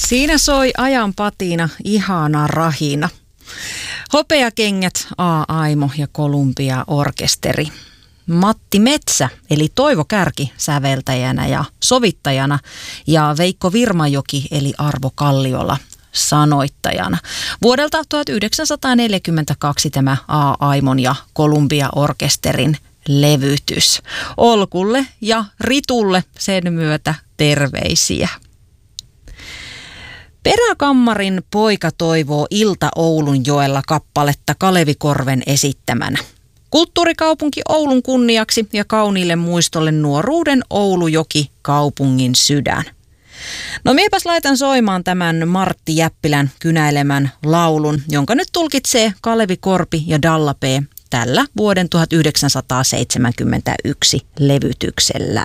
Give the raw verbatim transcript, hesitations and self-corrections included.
Siinä soi ajan patina ihana rahina. Hopeakengät, A-Aimo ja Columbia Orkesteri. Matti Metsä eli Toivo Kärki säveltäjänä ja sovittajana ja Veikko Virmajoki eli Arvo Kalliola sanoittajana. Vuodelta tuhatyhdeksänsataaneljäkymmentäkaksi tämä A-Aimon ja Columbia Orkesterin levytys. Olkulle ja Ritulle sen myötä terveisiä. Peräkammarin poika toivoo Ilta Oulunjoella kappaletta Kalevi Korven esittämänä. Kulttuurikaupunki Oulun kunniaksi ja kauniille muistolle nuoruuden Oulujoki kaupungin sydän. No miepäs laitan soimaan tämän Martti Jäppilän kynäilemän laulun, jonka nyt tulkitsee Kalevi Korpi ja Dalla P tällä vuoden tuhatyhdeksänsataaseitsemänkymmentäyksi levytyksellä.